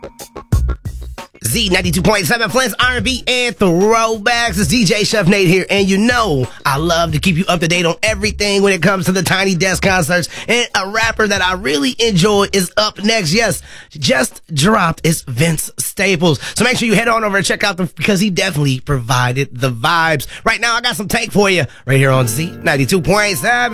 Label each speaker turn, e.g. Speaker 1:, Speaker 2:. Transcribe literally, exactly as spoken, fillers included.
Speaker 1: Z ninety-two point seven, Flint's R and B and throwbacks. It's D J Chef Nate here, and you know I love to keep you up to date on everything when it comes to the Tiny Desk concerts. And a rapper that I really enjoy is up next. Yes, just dropped. It's Vince Staples. So make sure you head on over and check out the because he definitely provided the vibes. Right now, I got some take for you right here on Z ninety-two point seven.